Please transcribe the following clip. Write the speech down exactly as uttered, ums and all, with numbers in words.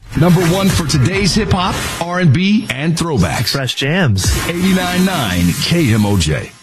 Number one for today's hip-hop, R and B, and throwbacks. Fresh jams. eighty-nine point nine K M O J.